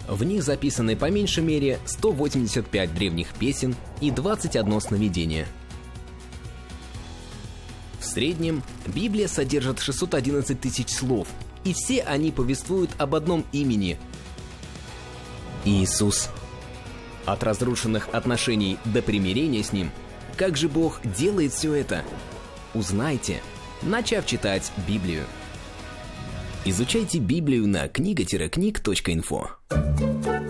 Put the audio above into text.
В них записаны по меньшей мере 185 древних песен и 21 сновидение. В среднем Библия содержит 611 тысяч слов, и все они повествуют об одном имени – Иисус. От разрушенных отношений до примирения с Ним. Как же Бог делает все это? Узнайте, начав читать Библию. Изучайте Библию на книга-книг.инфо.